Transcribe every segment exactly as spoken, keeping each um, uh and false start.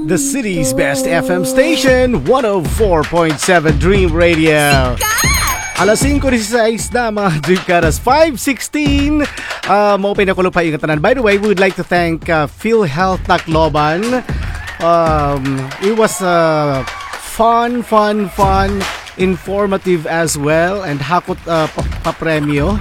The city's best F M station, one oh four point seven Dream Radio. Alas singko dieciséis na mga Dreamcaras, five sixteen. Uh, Maupay na kulo pa ingatanan. By the way, we would like to thank uh, PhilHealth Tacloban. Um, it was uh, fun, fun, fun, informative as well, and hakot uh, papremyo.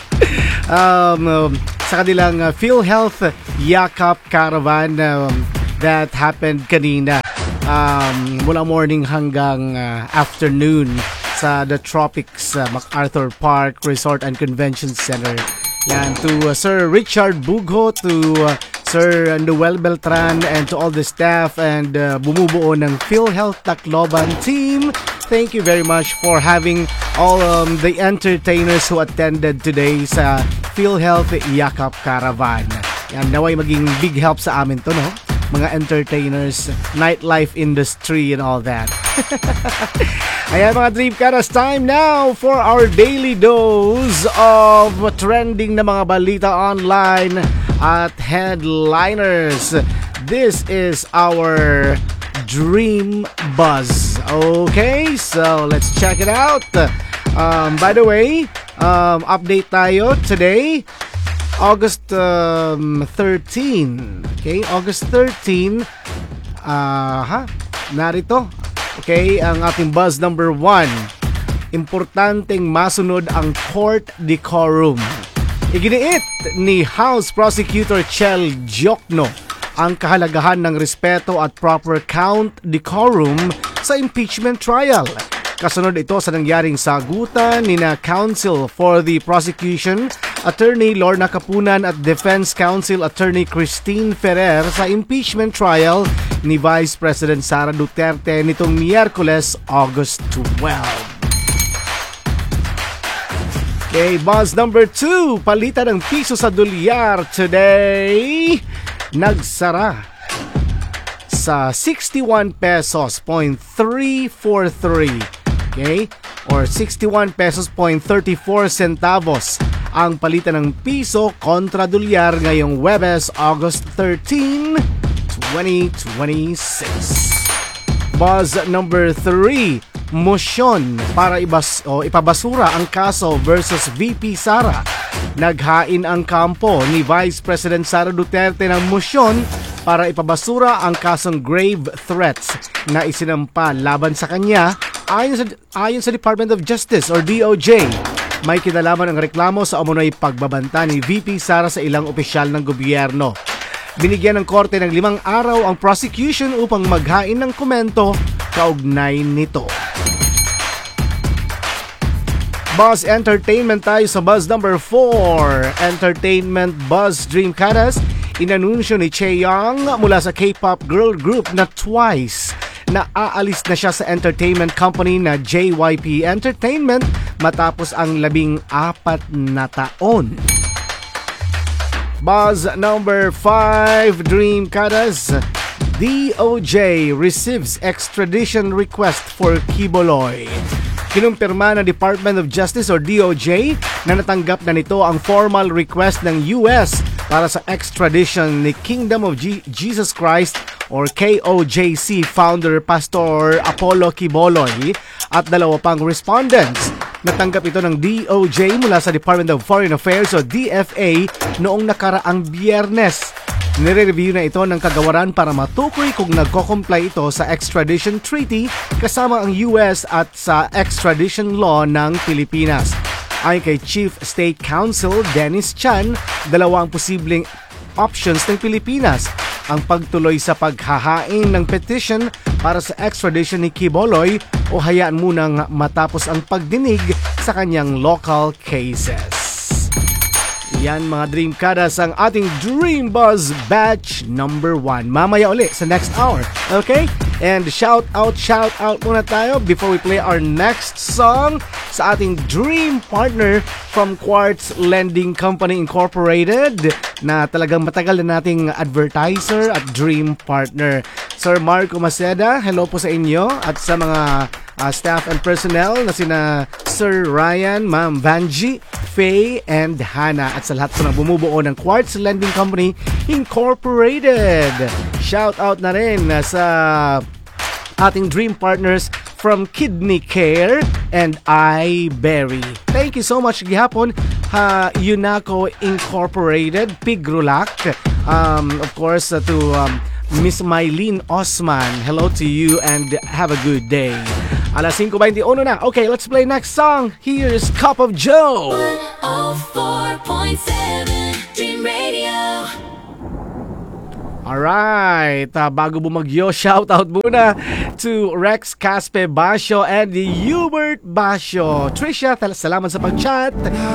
um, um, sa kanilang uh, PhilHealth Yakap Caravan um, that happened kanina um, mula morning hanggang uh, afternoon sa The Tropics uh, MacArthur Park Resort and Convention Center. Yan, to uh, Sir Richard Bugho, to uh, Sir Noel Beltran, and to all the staff and uh, bumubuo ng PhilHealth Tacloban team. Thank you very much for having all um, the entertainers who attended today sa PhilHealth Yakap Caravan. Yan, naway maging big help sa amin to, no? Mga entertainers, nightlife industry and all that. Ayan mga Dreamcaras, time now for our daily dose of trending na mga balita online at headliners. This is our Dream Buzz. Okay, so let's check it out. Um, by the way, um, update tayo today. August um, thirteen. Okay, August thirteen. Ah, uh, ha. Narito. Okay, ang ating buzz number one. Importanteng masunod ang court decorum. Iginiit ni House Prosecutor Chel Diokno ang kahalagahan ng respeto at proper count decorum sa impeachment trial. Kasunod ito sa nangyaring sagutan ni na Counsel for the Prosecution, Attorney Lorna Kapunan at Defense Counsel Attorney Christine Ferrer sa impeachment trial ni Vice President Sara Duterte nitong Miyerkules, August twelfth. Okay, buzz number two, palitan ng piso sa dolyar today. Nagsara sa sixty-one pesos point three four three. Okay? Or sixty-one pesos point thirty-four centavos ang palitan ng piso kontra dolyar ngayong Huwebes, August thirteenth, twenty twenty-six. Buzz number three, motion para ibas o ipabasura ang kaso versus V P Sara. Naghain ang kampo ni Vice President Sara Duterte ng motion para ipabasura ang kasong grave threats na isinampa laban sa kanya. Ayon sa, ayon sa Department of Justice or D O J, may kinalaman ang reklamo sa umunoy pagbabanta ni V P Sara sa ilang opisyal ng gobyerno. Binigyan ng korte ng limang araw ang prosecution upang maghain ng komento kaugnay nito. Buzz Entertainment tayo sa buzz number four. Entertainment Buzz Dreamcaras, inanunsyo ni Chaeyoung mula sa K-pop girl group na Twice na aalis na siya sa entertainment company na J Y P Entertainment matapos ang labing apat na taon. Buzz number five, Dreamcaras, D O J receives extradition request for Kibuloy. Kinumpirma ng Department of Justice or D O J na natanggap na nito ang formal request ng U S para sa extradition ni Kingdom of G- Jesus Christ or K O J C founder Pastor Apollo Quiboloy at dalawa pang respondents. Natanggap ito ng D O J mula sa Department of Foreign Affairs o D F A noong nakaraang Biyernes. Nire-review na ito ng kagawaran para matukoy kung nagko-comply ito sa extradition treaty kasama ang U S at sa extradition law ng Pilipinas. Ayon kay Chief State Counsel Dennis Chan, dalawang posibleng options ng Pilipinas: ang pagtuloy sa paghahain ng petition para sa extradition ni Quiboloy o hayaan munang matapos ang pagdinig sa kanyang local cases. Yan mga Dreamcaras ang ating Dream Buzz Batch number one. Mamaya uli sa next hour. Okay? And shout out, shout out muna tayo before we play our next song sa ating dream partner from Quartz Lending Company Incorporated na talagang matagal na nating advertiser at dream partner. Sir Marco Maceda, hello po sa inyo at sa mga uh, staff and personnel na sina Sir Ryan, Ma'am Vanji, Faye, and Hannah at sa lahat po na bumubuo ng Quartz Lending Company Incorporated. shout out na rin uh, sa ating dream partners from Kidney Care and iBerry. Thank you so much gihapon ha Unaco Incorporated, Pigrulac. Um, of course uh, to um, Miss Mylene Osman. Hello to you and have a good day. Alas five twenty-one na. Okay, let's play next song. Here's Cup of Joe. one oh four point seven Dream Radio. Alright, uh, bago bumagyo, shoutout muna to Rex Caspe Basio and Hubert Basio. Trisha, tal- salamat sa pag-chat.